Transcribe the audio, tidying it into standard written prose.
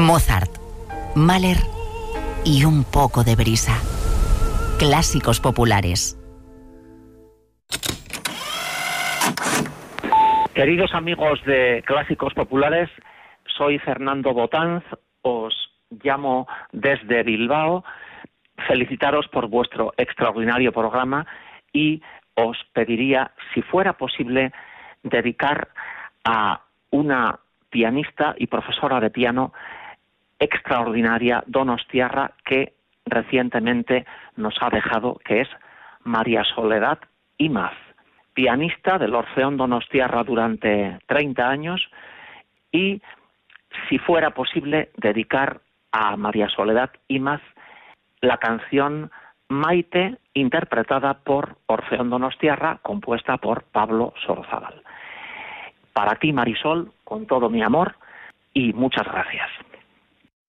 Mozart, Mahler y un poco de brisa. Clásicos populares. Queridos amigos de Clásicos Populares, soy Fernando Botanz, os llamo desde Bilbao, felicitaros por vuestro extraordinario programa y os pediría, si fuera posible, dedicar a una pianista y profesora de piano extraordinaria, donostiarra, que recientemente nos ha dejado, que es María Soledad Imaz, pianista del Orfeón Donostiarra durante 30 años, y si fuera posible dedicar a María Soledad Imaz la canción Maite, interpretada por Orfeón Donostiarra, compuesta por Pablo Sorozábal. Para ti, Marisol, con todo mi amor, y muchas gracias.